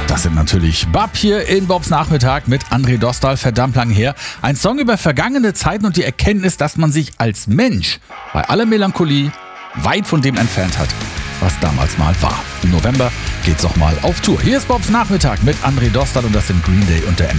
Das sind natürlich Bab hier in Bobs Nachmittag mit André Dostal, verdammt lang her. Ein Song über vergangene Zeiten und die Erkenntnis, dass man sich als Mensch bei aller Melancholie weit von dem entfernt hat, was damals mal war. Im November geht's noch mal auf Tour. Hier ist Bobs Nachmittag mit André Dostal und das sind Green Day und der